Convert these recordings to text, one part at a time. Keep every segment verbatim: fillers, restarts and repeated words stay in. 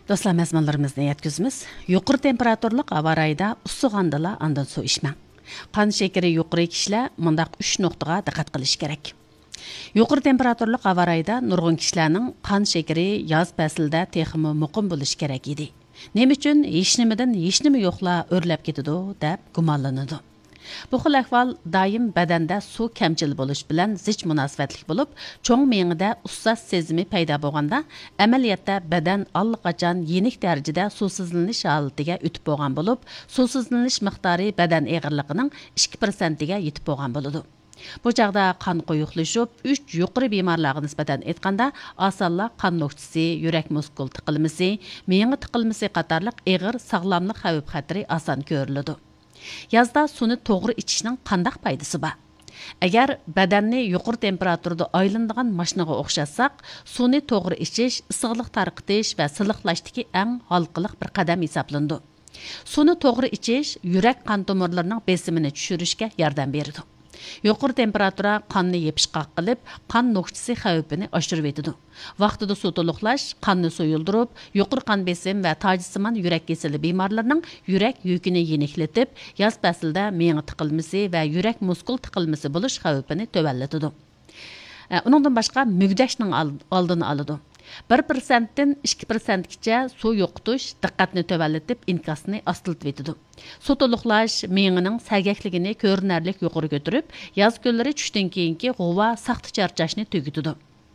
Dostlar, məzmunlarımızı yetkizimiz. Yuqur temperaturluq hava rayida usuğandala andan su içmang. Qan şekeri yuqori kişiler mundaq üç noktaga diqqat qilish kerak. Yuqur temperaturluq hava rayida nurg'un kishilarning qan shekeri yoz faslida texmi muqim bo'lish kerak edi. Nima uchun hech nimadan hech nima yo'qla o'rlab ketadi deb gumonlanadi. Bu xil ahvol doim badanda suv kamchil bo'lish bilan zich munosabatlik bo'lib, cho'ng miyada ussas sezimi paydo bo'lganda, amaliyotda badan allaqachon yenik darajada suvsizlanish holatiga o'tib bo'lgan bo'lib, suvsizlanish miqdori badan og'irligining ikki prosentiga yetib bo'lgan bo'ladi. Bu chaqda qon quyuqlashib, uch yuqori bemorlarga nisbatan aytganda, osonla qon nuqtasi, yurak muskul tiqilmasi, miya tiqilmasi qatorliq og'ir sog'lomlik xavf-xatari oson ko'riladi. Yazda suni to'g'ri ichishning qanday foydasi bor? Agar badanni yuqori temperaturada aylanadigan mashinaga o'xshatsak, suni to'g'ri ichish issiqlik tarqitish va siliqlashdagi eng halqiliq bir qadam hisoblanadi. Suni to'g'ri ichish yurak qon tomirlarining besimini tushirishga yordam beradi. Yuqori temperatura qonni yepishqoq qilib, qon nuqtasi xavfini oshirib etadi. Vaqtida suv to'liqlash qonni suyuldirib, yuqori qon besim va tojsimon yurak kasali bemorlarining yurak yukini yeniklatib, yoz faslida miya tiqilmasi va yurak muskul tiqilmasi bo'lish xavfini tuvallatadi. Uningdan boshqa mugdashning oldini oladi. bir prosentdan ikki prosentgacha suv yo'qotish diqqatni tuvallatib, inkasni ostiltib etadi. Suv to'liqlash miyaning sargakligini ko'rinarli yuqori ko'tarib, yoz kunlari tushdan keyingi g'uva saxta charchashni tugatadi.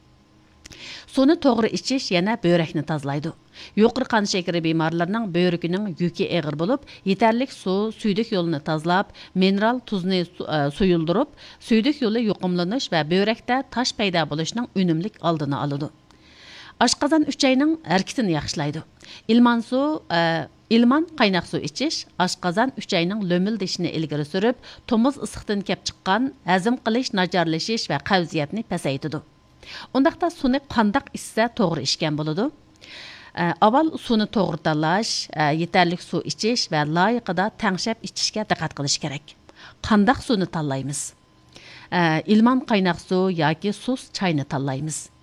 Suvni to'g'ri ichish yana börekni tozalaydi. Yuqori qon shakari bemorlarining börekining yuki og'ir bo'lib, yetarli suv suydik yo'lini tozalab, mineral tuzni suyuldirib, suydik yo'li yuqumlanish va börekda tosh paydo bo'lishining unumli oldini oladi. Oshqozon uchayning harakatini yaxshilaydi. Ilman suv, ilman qaynoq suv ichish oshqozon uchayning lo'mildishini ilgari surib, tomuz issiqdan kelib chiqqan hazm qilish nacharlashish va qavziyatni pasaytadi. Undaqda suvni qandoq ichsa to'g'ri ichgan bo'ladi? Avval suvni to'g'ri tanlash, yetarli suv ichish va loyiqida tangshab ichishga diqqat qilish kerak. Qandoq suvni tanlaymiz? Ilman qaynoq suv yoki suz choyni tanlaymiz.